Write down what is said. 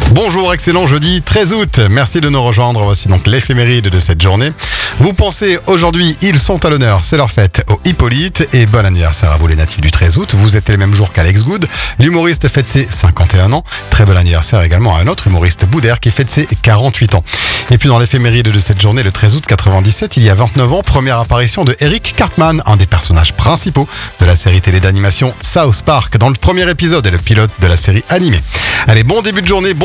Bonjour, excellent jeudi 13 août. Merci de nous rejoindre. Voici donc l'éphéméride de cette journée. Vous pensez aujourd'hui, ils sont à l'honneur, c'est leur fête au Hippolyte. Et bon anniversaire à vous les natifs du 13 août. Vous êtes les mêmes jours qu'Alex Good. L'humoriste fête ses 51 ans. Très bon anniversaire également à un autre humoriste, Boudère, qui fête ses 48 ans. Et puis dans l'éphéméride de cette journée, le 13 août 97, il y a 29 ans, première apparition de Eric Cartman, un des personnages principaux de la série télé d'animation South Park, dans le premier épisode et le pilote de la série animée. Allez, bon début de journée, bon